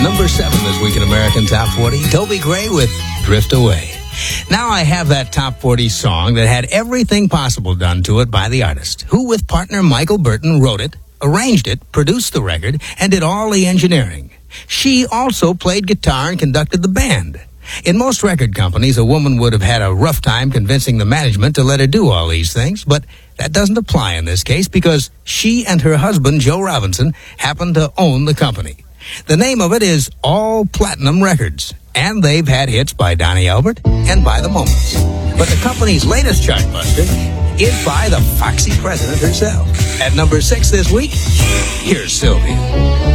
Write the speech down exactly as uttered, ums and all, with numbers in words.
Number seven this week in American Top forty, Toby Gray with Drift Away. Now I have that Top forty song that had everything possible done to it by the artist, who with partner Michael Burton wrote it, arranged it, produced the record, and did all the engineering. She also played guitar and conducted the band. In most record companies, a woman would have had a rough time convincing the management to let her do all these things, but that doesn't apply in this case because she and her husband, Joe Robinson, happen to own the company. The name of it is All Platinum Records, and they've had hits by Donnie Elbert and by the Moments. But the company's latest chartbuster is by the foxy president herself. At number six this week, here's Sylvia.